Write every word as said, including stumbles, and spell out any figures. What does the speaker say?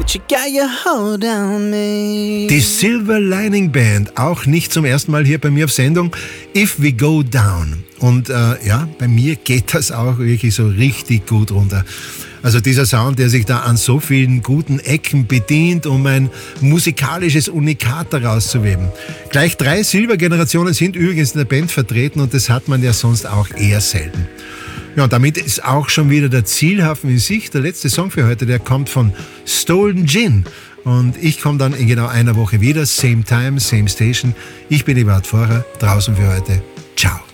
but you got your hold on me. Die Silver Lining Band, auch nicht zum ersten Mal hier bei mir auf Sendung, If We Go Down. Und äh, ja, bei mir geht das auch wirklich so richtig gut runter. Also dieser Sound, der sich da an so vielen guten Ecken bedient, um ein musikalisches Unikat daraus zu weben. Gleich drei Silbergenerationen sind übrigens in der Band vertreten und das hat man ja sonst auch eher selten. Ja, und damit ist auch schon wieder der Zielhafen in Sicht. Der letzte Song für heute, der kommt von Stolen Gin. Und ich komme dann in genau einer Woche wieder. Same time, same station. Ich bin Eberhard Vorer, draußen für heute. Ciao.